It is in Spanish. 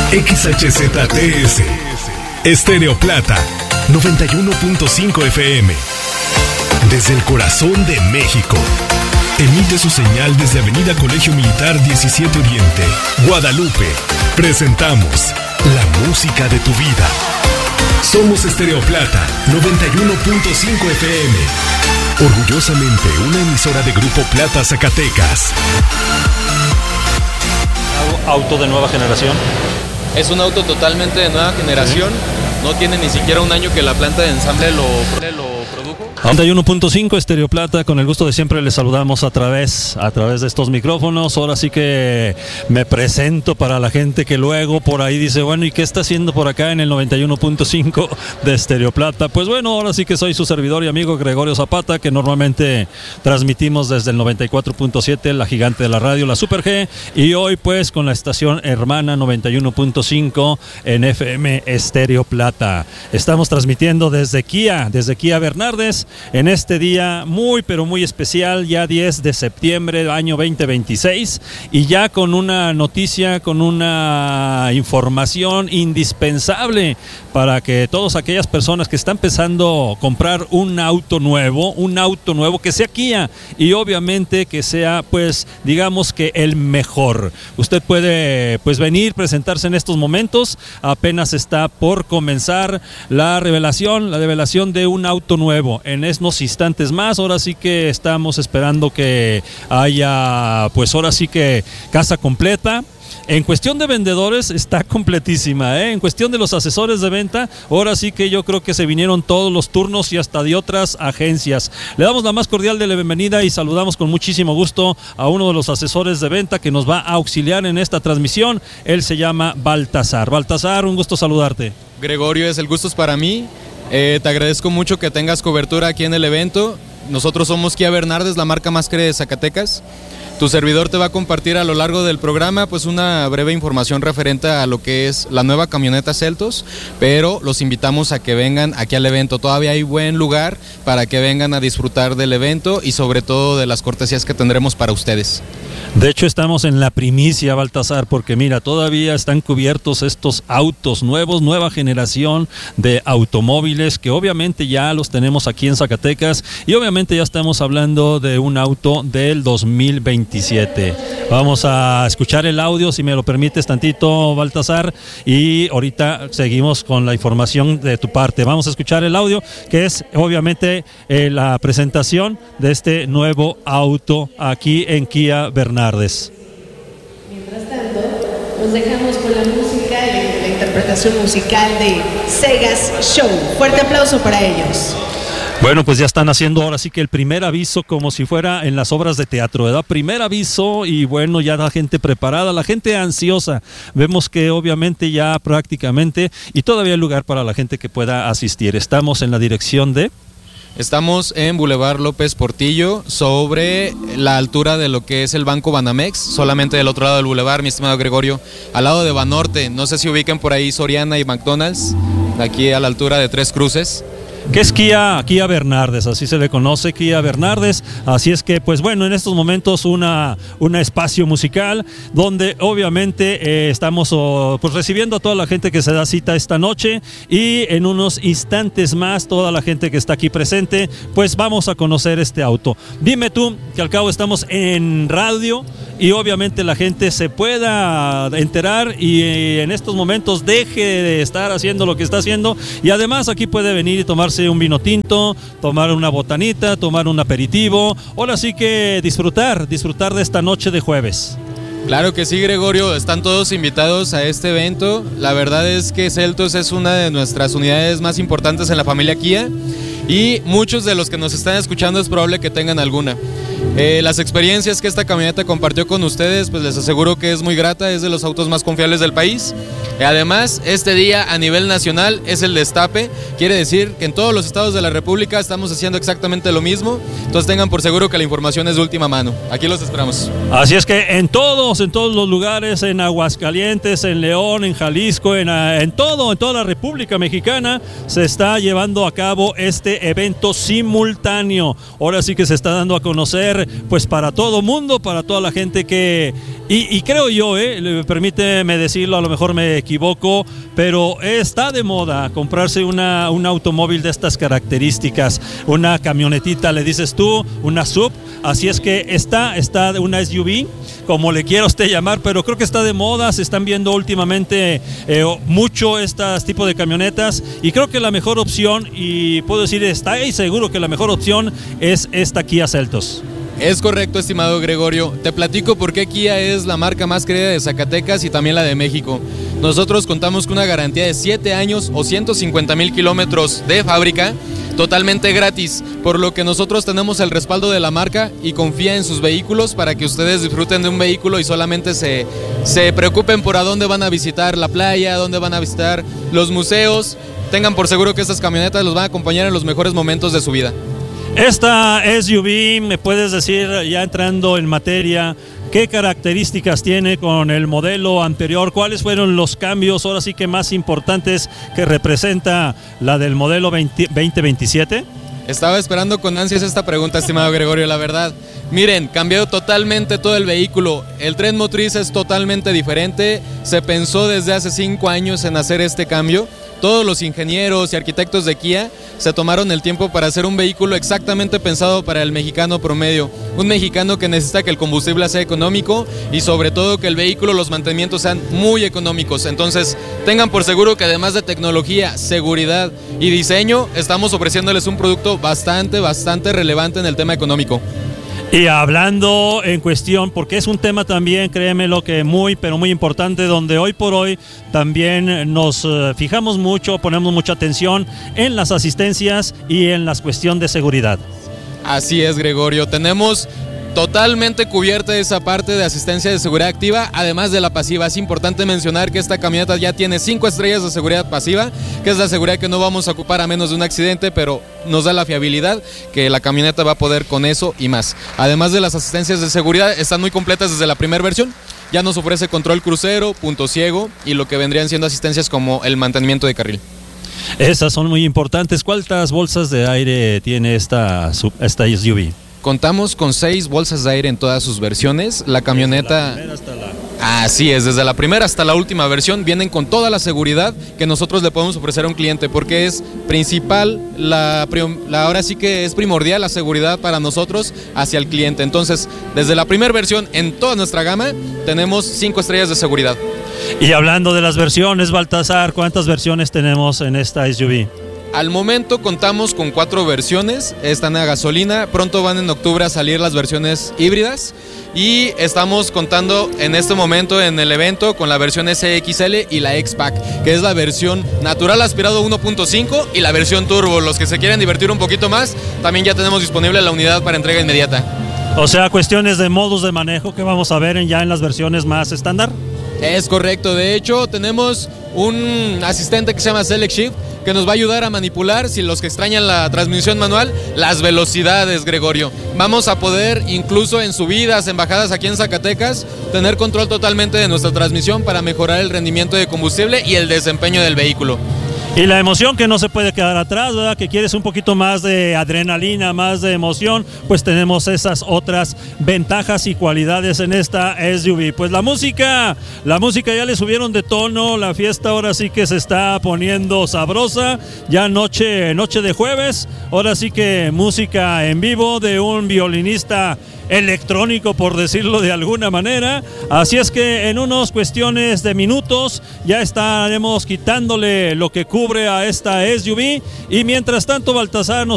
XHZTS, Estéreo Plata, 91.5 FM. Desde el corazón de México. Emite su señal desde Avenida Colegio Militar 17 Oriente, Guadalupe. Presentamos la música de tu vida. Somos Estéreo Plata, 91.5 FM. Orgullosamente una emisora de Grupo Plata Zacatecas. Auto de nueva generación. Es un auto totalmente de nueva generación. No tiene ni siquiera un año que la planta de ensamble lo produjo. 91.5 Estéreo Plata, con el gusto de siempre les saludamos a través de estos micrófonos. Ahora sí que me presento para la gente que luego por ahí dice, bueno, ¿y qué está haciendo por acá en el 91.5 de Estéreo Plata? Pues bueno, ahora sí que soy su servidor y amigo Gregorio Zapata, que normalmente transmitimos desde el 94.7, la gigante de la radio, la Super G, y hoy pues con la estación hermana 91.5 en FM Estéreo Plata. Estamos transmitiendo desde Kia Bernardes, en este día muy pero muy especial, ya 10 de septiembre del año 2026, y ya con una noticia, con una información indispensable para que todas aquellas personas que están pensando comprar un auto nuevo que sea Kia, y obviamente que sea pues digamos que el mejor. Usted puede pues venir, presentarse en estos momentos. Apenas está por comenzar la revelación de un auto nuevo. En estos instantes más, ahora sí que estamos esperando que haya, pues ahora sí que casa completa. En cuestión de vendedores está completísima, En cuestión de los asesores de venta, ahora sí que yo creo que se vinieron todos los turnos y hasta de otras agencias. Le damos la más cordial de la bienvenida y saludamos con muchísimo gusto a uno de los asesores de venta que nos va a auxiliar en esta transmisión. Él se llama Baltasar. Baltasar, un gusto saludarte. Gregorio, el gusto es para mí. Te agradezco mucho que tengas cobertura aquí en el evento. Nosotros somos Kia Bernardes, la marca más querida de Zacatecas. Tu servidor te va a compartir a lo largo del programa pues una breve información referente a lo que es la nueva camioneta Seltos, pero los invitamos a que vengan aquí al evento. Todavía hay buen lugar para que vengan a disfrutar del evento y sobre todo de las cortesías que tendremos para ustedes. De hecho estamos en la primicia, Baltasar, porque mira, todavía están cubiertos estos autos nuevos, nueva generación de automóviles que obviamente ya los tenemos aquí en Zacatecas, y obviamente ya estamos hablando de un auto del 2027. Vamos a escuchar el audio, si me lo permites tantito, Baltasar, y ahorita seguimos con la información de tu parte. Vamos a escuchar el audio, que es obviamente la presentación de este nuevo auto aquí en Kia Bernardes. Mientras tanto, nos dejamos con la música y la interpretación musical de Segas Show. Fuerte aplauso para ellos. Bueno, pues ya están haciendo ahora sí que el primer aviso, como si fuera en las obras de teatro, ¿verdad? Primer aviso, y bueno, ya la gente preparada, la gente ansiosa. Vemos que obviamente ya prácticamente, y todavía hay lugar para la gente que pueda asistir. Estamos en la dirección de... Estamos en Boulevard López Portillo, sobre la altura de lo que es el Banco Banamex, solamente del otro lado del boulevard, mi estimado Gregorio, al lado de Banorte. No sé si ubiquen por ahí Soriana y McDonald's, aquí a la altura de Tres Cruces. Que es Kia Bernardes, así se le conoce, Kia Bernardes. Así es que, pues bueno, en estos momentos un espacio musical donde obviamente estamos pues recibiendo a toda la gente que se da cita esta noche, y en unos instantes más toda la gente que está aquí presente, pues vamos a conocer este auto. Dime tú, que al cabo estamos en radio y obviamente la gente se pueda enterar y en estos momentos deje de estar haciendo lo que está haciendo, y además aquí puede venir y tomarse un vino tinto, tomar una botanita, tomar un aperitivo, ahora sí que disfrutar de esta noche de jueves. Claro que sí, Gregorio, están todos invitados a este evento. La verdad es que Seltos es una de nuestras unidades más importantes en la familia Kia, y muchos de los que nos están escuchando es probable que tengan alguna. Las experiencias que esta camioneta compartió con ustedes, pues les aseguro que es muy grata, es de los autos más confiables del país. Además, este día a nivel nacional es el destape, quiere decir que en todos los estados de la República estamos haciendo exactamente lo mismo, entonces tengan por seguro que la información es de última mano. Aquí los esperamos. Así es que en todos los lugares, en Aguascalientes, en León, en Jalisco, en toda la República Mexicana, se está llevando a cabo este evento simultáneo. Ahora sí que se está dando a conocer pues para todo mundo, para toda la gente que... Y creo yo, permíteme decirlo, a lo mejor me equivoco, pero está de moda comprarse un automóvil de estas características, una camionetita, le dices tú, una sub, así es que está una SUV, como le quiera usted llamar, pero creo que está de moda, se están viendo últimamente mucho estos tipos de camionetas, y creo que la mejor opción, y puedo decir, está ahí seguro que la mejor opción es esta Kia Seltos. Es correcto, estimado Gregorio. Te platico por qué Kia es la marca más querida de Zacatecas y también la de México. Nosotros contamos con una garantía de 7 años o 150,000 kilómetros de fábrica, totalmente gratis, por lo que nosotros tenemos el respaldo de la marca y confía en sus vehículos para que ustedes disfruten de un vehículo y solamente se preocupen por a dónde van a visitar la playa, a dónde van a visitar los museos. Tengan por seguro que estas camionetas los van a acompañar en los mejores momentos de su vida. Esta SUV, ¿me puedes decir, ya entrando en materia, qué características tiene con el modelo anterior? ¿Cuáles fueron los cambios, ahora sí que más importantes, que representa la del modelo 2027? Estaba esperando con ansias esta pregunta, estimado Gregorio, la verdad. Miren, cambió totalmente todo el vehículo. El tren motriz es totalmente diferente. Se pensó desde hace 5 años en hacer este cambio. Todos los ingenieros y arquitectos de Kia se tomaron el tiempo para hacer un vehículo exactamente pensado para el mexicano promedio. Un mexicano que necesita que el combustible sea económico y sobre todo que el vehículo, los mantenimientos sean muy económicos. Entonces, tengan por seguro que además de tecnología, seguridad y diseño, estamos ofreciéndoles un producto bastante relevante en el tema económico. Y hablando en cuestión, porque es un tema también, créemelo, que pero muy importante, donde hoy por hoy también nos fijamos mucho, ponemos mucha atención en las asistencias y en la cuestión de seguridad. Así es, Gregorio, tenemos totalmente cubierta esa parte de asistencia de seguridad activa, además de la pasiva. Es importante mencionar que esta camioneta ya tiene 5 estrellas de seguridad pasiva, que es la seguridad que no vamos a ocupar a menos de un accidente, pero nos da la fiabilidad que la camioneta va a poder con eso y más. Además de las asistencias de seguridad, están muy completas desde la primera versión. Ya nos ofrece control crucero, punto ciego y lo que vendrían siendo asistencias como el mantenimiento de carril. Esas son muy importantes. ¿Cuántas bolsas de aire tiene esta SUV? Contamos con 6 bolsas de aire en todas sus versiones. La camioneta... Así es, desde la primera hasta la última versión vienen con toda la seguridad que nosotros le podemos ofrecer a un cliente, porque es principal, ahora sí que es primordial la seguridad para nosotros hacia el cliente. Entonces, desde la primera versión en toda nuestra gama tenemos 5 estrellas de seguridad. Y hablando de las versiones, Baltasar, ¿cuántas versiones tenemos en esta SUV? Al momento contamos con 4 versiones, están a gasolina, pronto van en octubre a salir las versiones híbridas y estamos contando en este momento en el evento con la versión SXL y la X-Pack, que es la versión natural aspirado 1.5 y la versión turbo. Los que se quieren divertir un poquito más, también ya tenemos disponible la unidad para entrega inmediata. O sea, cuestiones de modos de manejo que vamos a ver ya en las versiones más estándar. Es correcto, de hecho tenemos un asistente que se llama Select Shift, que nos va a ayudar a manipular, si los que extrañan la transmisión manual, las velocidades, Gregorio. Vamos a poder, incluso en subidas, en bajadas aquí en Zacatecas, tener control totalmente de nuestra transmisión para mejorar el rendimiento de combustible y el desempeño del vehículo. Y la emoción que no se puede quedar atrás, ¿verdad? Que quieres un poquito más de adrenalina, más de emoción, pues tenemos esas otras ventajas y cualidades en esta SUV. Pues la música ya le subieron de tono, la fiesta ahora sí que se está poniendo sabrosa, ya noche de jueves, ahora sí que música en vivo de un violinista electrónico, por decirlo de alguna manera. Así es que en unos cuestiones de minutos ya estaremos quitándole lo que cubre a esta SUV, y mientras tanto Baltasar nos